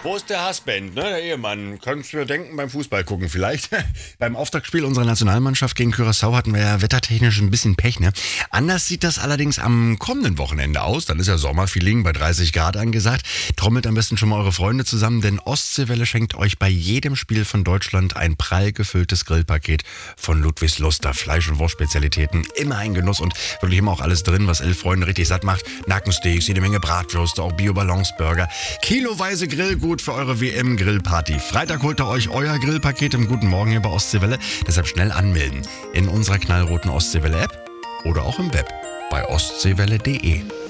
Wo ist der Husband, ne? Der Ehemann. Könntest du mir denken, beim Fußball gucken vielleicht. Beim Auftaktspiel unserer Nationalmannschaft gegen Curaçao hatten wir ja wettertechnisch ein bisschen Pech, ne? Anders sieht das allerdings am kommenden Wochenende aus. Dann ist ja Sommerfeeling bei 30 Grad angesagt. Trommelt am besten schon mal eure Freunde zusammen, denn Ostseewelle schenkt euch bei jedem Spiel von Deutschland ein prall gefülltes Grillpaket von Ludwigs Luster. Fleisch- und Wurstspezialitäten, immer ein Genuss und wirklich immer auch alles drin, was 11 Freunde richtig satt macht. Nackensteaks, jede Menge Bratwürste, auch Bio-Balance-Burger, kiloweise Grillgut für eure WM-Grillparty. Freitag holt ihr euch euer Grillpaket im Guten Morgen hier bei Ostseewelle. Deshalb schnell anmelden in unserer knallroten Ostseewelle-App oder auch im Web bei ostseewelle.de.